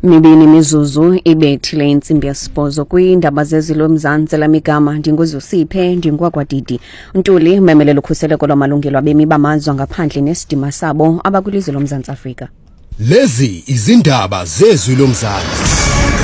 Mibini mizuzu ibethile insimbi yesibhozo kwindaba zezilo Mzansi lamigama ndinguzusiphe ndingwagwadidi Ntuli memelela ukhuseleko lwamalungelo abemi bamazwe ngaphandle nesidima sabo abakwilizwe loMzantsi Afrika. Lezi izindaba zezwi loMzansi.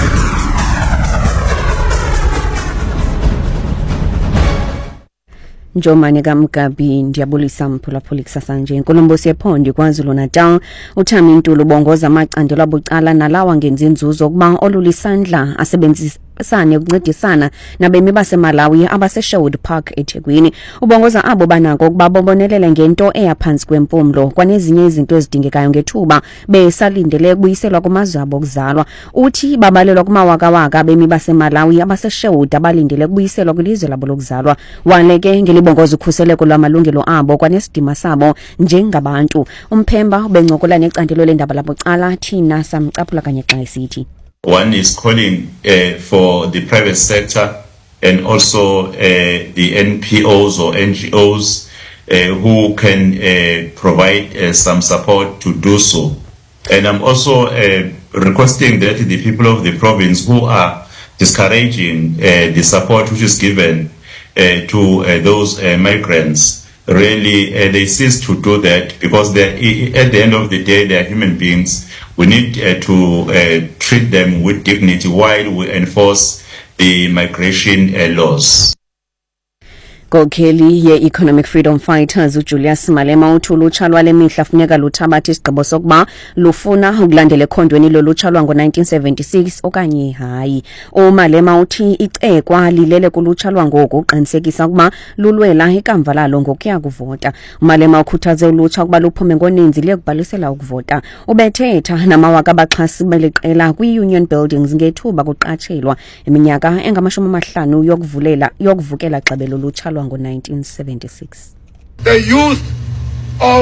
Njomani kaMgabi ndiyabulisa mphulaphuli kusasa nje Nkolombosi yePhondo KwaZulu-Natal uThami Ntuli ubongoza amacandelo abucala nalawa ngenza inzuzo kuba olulisandla asebenzisane ukuncedisana nabemi baseMalawi abase-Sherwood Park eThekwini. Ubongoza abo banako ukuba bobonelele ngento eyaphansi kwempumlo kwanezinye izinto ezidingekayo ngethuba besalindele ukubuyiselwa kumazwe abo okuzalwa. Uthi babalelwa kumawakawaka abemi baseMalawi abase-Sherwood abalindele ukubuyiselwa kwilizwe labo lokuzalwa. Waleke ngelibongoza ukhuseleko lwamalungelo abo kwanesidima sabo njengabantu. Umphemba ubencokola necandelo lendaba labucala thina samcaphula kanye xa esithi. One is calling for the private sector and also the NPOs or NGOs who can provide some support to do so. And I'm also requesting that the people of the province who are discouraging the support which is given to those migrants, really they cease to do that, because at the end of the day they are human beings. We need to treat them with dignity while we enforce the migration laws. Kokheli ye-Economic Freedom Fighters uJulius Malema uthi ulutsha lwale mihla funeka luthabathe isigqibo sokuba lufuna ukulandela ekhondweni lolutsha lwango-1976 okanye hayi. uMalema uthi icekwa lilele kulutsha lwangoku uqinisekisa ukuba lulwela ikamva lalo ngokuya kuvota. uMalema ukhuthaze ulutsha ukuba luphume ngoninzi liyokubhalisela ukuvota. Ubethetha namawaka abaxhasi beliqela kwi-Union Buildings ngethuba kuqatshelwa iminyaka engama-50 yokuvukela gxebe lolutsha ngo-1976. The youth of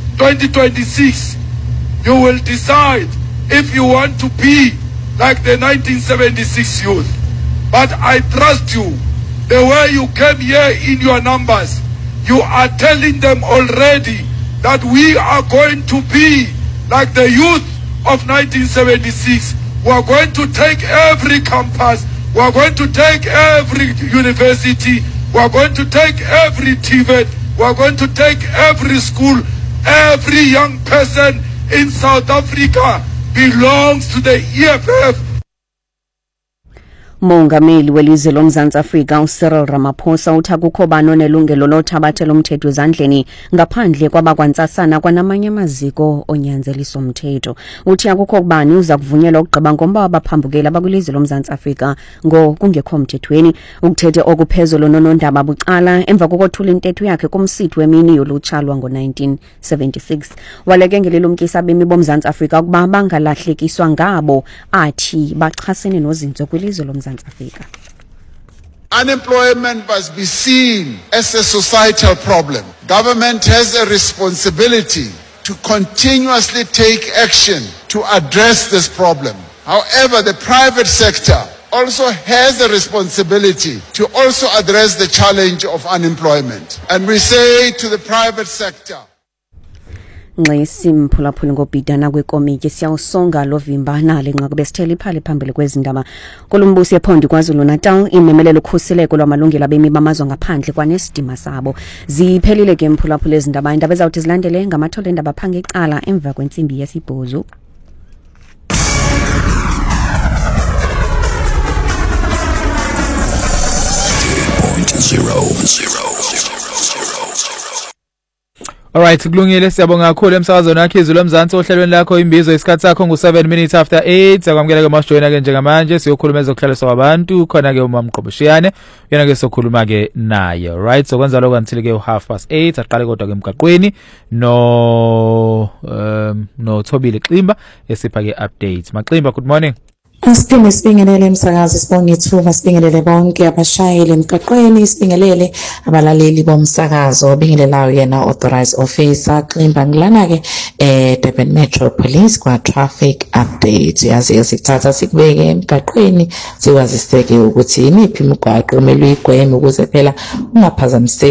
2026, you will decide if you want to be like the 1976 youth. But I trust you, the way you came here in your numbers, you are telling them already that we are going to be like the youth of 1976. We are going to take every campus, we are going to take every university, we are going to take every TVET, we are going to take every school. Every young person in South Africa belongs to the EFF. Mongameli welizwe loMzantsi Afrika uCyril Ramaphosa uthi akukho bani nelungelo lothabathela umthetho ezandleni ngaphandle kwabakwantsasana kwanamanye amaziko onyanzeliso umthetho. Uthi akukho bani uza kuvunyelwa ukugqiba ngomba wabaphambukeli abakwilizwe loMzantsi Afrika ngokungekho mthethweni. Ukuthethe okuphezulu nonondaba bucala emva kokuthula intetho yakhe kumsithi wemini yolutsha lwango-1976. Waleke ngelilumkisa abemi boMzantsi Afrika ukuba bangalahlekiswa ngabo athi bachasene nozinzo kwilizwe loMzantsi Afrika. Unemployment must be seen as a societal problem. Government has a responsibility to continuously take action to address this problem. However, the private sector also has a responsibility to also address the challenge of unemployment. And we say to the private sector, Nxesimphulaphuli ngobhidana kwekomiti siyawusonga lovimba nale nqaku besithele iphale phambili kwezindaba. Nkolombosi yePhondo KwaZulu-Natal imemelela ukhuseleko lwamalungelo abemi bamazwe ngaphandle kwanesidima sabo. Ziphelile ke mphulaphuli ezindaba indaba ezawuthi zilandele ngamathole endaba phange eqala emva kwentsimbi yesibhozo. Alright, kulungile siyabonga kakhulu emsakazweni wakhe izwi loMzansi ohlelweni lakho imbizo isikhathi sakho ngu7 minutes after 8. Akwamukela ke masijoyina ke njengamanje siyokhuluma ezokuhlalisa kwabantu khona ke uMamqoboshiyane yena ke sokhuluma ke naye. Right, so kwenza lokho until ke u8:30 aqale kodwa ke emgaqweni no Thobile Ximba esipha ke updates. Maximba, good morning. Asiphinde sibingelele emsakazi sibonge ithuba sibingelele bonke abashayeli emgaqweni sibingelele abalaleli bomsakazo bingelelayo yena authorized officer Ximba ngilana ke Durban Metro Police kwa traffic update yazi sikuthatha sikubeke emgaqweni sikwaziseke ukuthi imiphi imigwaqo kumele uyigweme ukuze phela ungaphazamiseki